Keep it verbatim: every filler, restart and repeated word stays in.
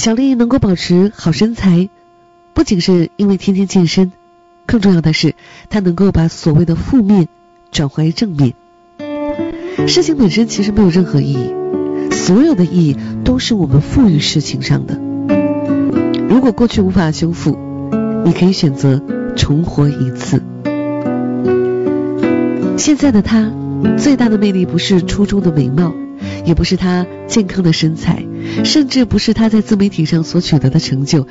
小丽能够保持好身材，不仅是因为天天健身，更重要的是她能够把所谓的负面转化为正面。事情本身其实没有任何意义，所有的意义都是我们赋予事情上的。如果过去无法修复，你可以选择重活一次。现在的她最大的魅力不是初中的美貌，也不是她健康的身材，甚至不是她在自媒体上所取得的成就，